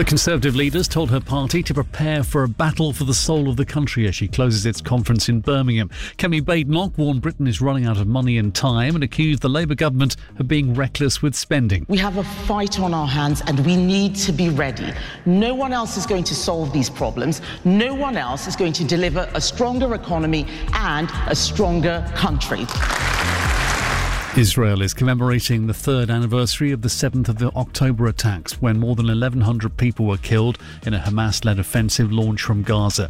The Conservative leader's told her party to prepare for a battle for the soul of the country as she closes its conference in Birmingham. Kemi Badenoch warned Britain is running out of money and time and accused the Labour government of being reckless with spending. We have a fight on our hands and we need to be ready. No one else is going to solve these problems. No one else is going to deliver a stronger economy and a stronger country. Israel is commemorating the third anniversary of the 7th of October attacks, when more than 1,100 people were killed in a Hamas-led offensive launched from Gaza.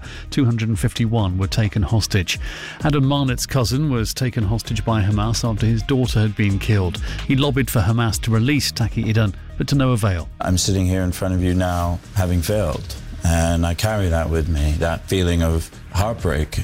251 were taken hostage. Adam Marnett's cousin was taken hostage by Hamas after his daughter had been killed. He lobbied for Hamas to release Taki Idan, but to no avail. I'm sitting here in front of you now having failed, and I carry that with me, that feeling of heartbreak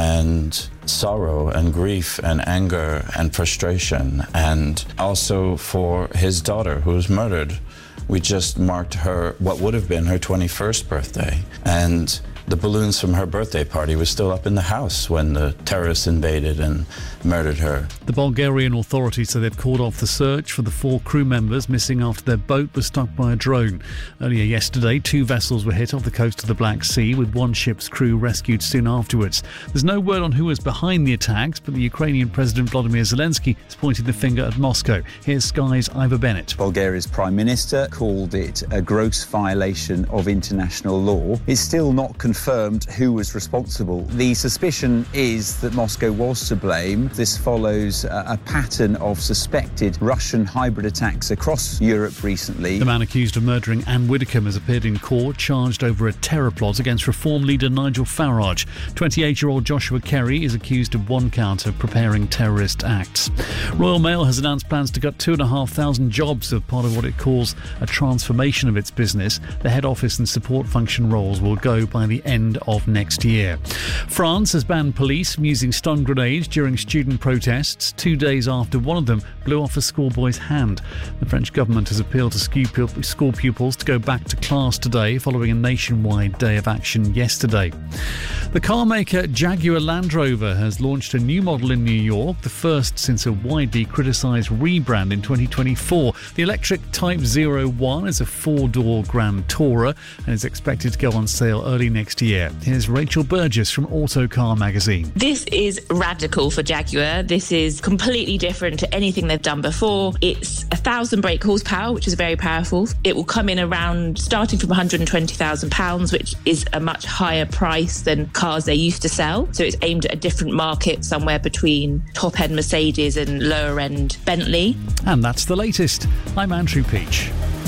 and sorrow and grief and anger and frustration, and also for his daughter who was murdered. We just marked what would have been her 21st birthday, and the balloons from her birthday party were still up in the house when the terrorists invaded and murdered her. The Bulgarian authorities say they've called off the search for the 4 crew members missing after their boat was struck by a drone. Earlier yesterday, 2 vessels were hit off the coast of the Black Sea, with one ship's crew rescued soon afterwards. There's no word on who was behind the attacks, but the Ukrainian President Volodymyr Zelensky has pointed the finger at Moscow. Here's Sky's Ivor Bennett. Bulgaria's Prime Minister called it a gross violation of international law. It's still not confirmed who was responsible. The suspicion is that Moscow was to blame. This follows a pattern of suspected Russian hybrid attacks across Europe recently. The man accused of murdering Anne Widdecombe has appeared in court, charged over a terror plot against Reform leader Nigel Farage. 28-year-old Joshua Kerry is accused of 1 count of preparing terrorist acts. Royal Mail has announced plans to cut 2,500 jobs as part of what it calls a transformation of its business. The head office and support function roles will go by the end of next year. France has banned police from using stun grenades during student protests 2 days after one of them blew off a schoolboy's hand. The French government has appealed to school pupils to go back to class today following a nationwide day of action yesterday. The car maker Jaguar Land Rover has launched a new model in New York, the first since a widely criticised rebrand in 2024. The electric Type 01 is a 4-door Grand Tourer and is expected to go on sale early next year. Here's Rachel Burgess from Autocar magazine. This is radical for Jaguar. This is completely different to anything they've done before. It's 1,000 brake horsepower, which is very powerful. It will come in around starting from £120,000, which is a much higher price than cars they used to sell. So it's aimed at a different market, somewhere between top-end Mercedes and lower-end Bentley. And that's the latest. I'm Andrew Peach.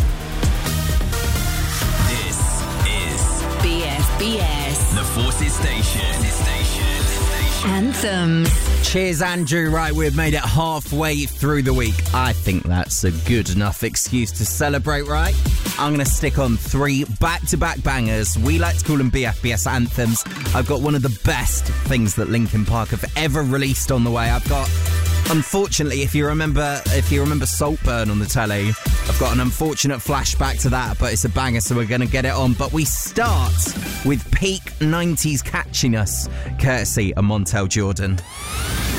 This is BFBS, the Forces Station. Anthems. Cheers, Andrew. Right, we've made it halfway through the week. I think that's a good enough excuse to celebrate, right? I'm going to stick on 3 back-to-back bangers. We like to call them BFBS anthems. I've got one of the best things that Linkin Park have ever released on the way. I've got, unfortunately, if you remember Saltburn on the telly, I've got an unfortunate flashback to that, but it's a banger, so we're going to get it on. But we start with peak 90s catchiness, courtesy of Montel Jordan.